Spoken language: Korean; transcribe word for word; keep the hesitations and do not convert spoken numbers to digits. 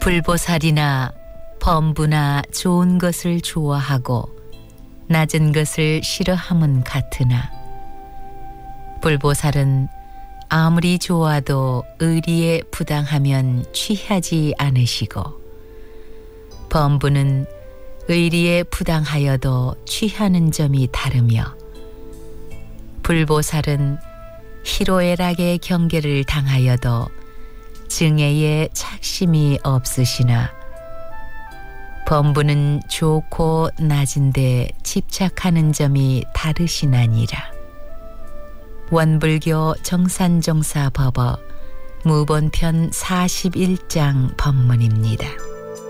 불보살이나 범부나 좋은 것을 좋아하고 낮은 것을 싫어함은 같으나 불보살은 아무리 좋아도 의리에 부당하면 취하지 않으시고 범부는 의리에 부당하여도 취하는 점이 다르며 불보살은 희로애락의 경계를 당하여도 증애에 착심이 없으시나 범부는 좋고 낮은데 집착하는 점이 다르시나니라. 원불교 정산종사 법어 무본편 사십일 장 법문입니다.